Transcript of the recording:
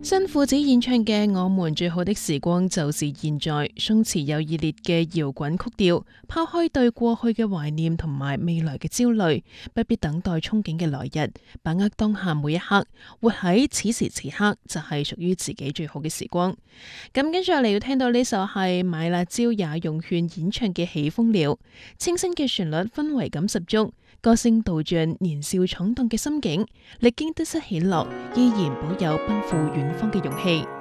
新褲子演唱嘅《我們最好的時光就是現在》，鬆弛有熱烈嘅搖滾曲調，拋開對過去嘅懷念同埋未來嘅焦慮，不必等待憧憬嘅來日，把握當下每一刻，活喺此時此刻就係屬於自己最好嘅時光。咁跟住嚟要聽到呢首係買辣椒也用券演唱嘅《起風了》，清新嘅旋律，氛圍感十足。歌聲道盡年少闖蕩嘅心境，歷經得失喜樂，依然保有奔赴遠方嘅勇氣。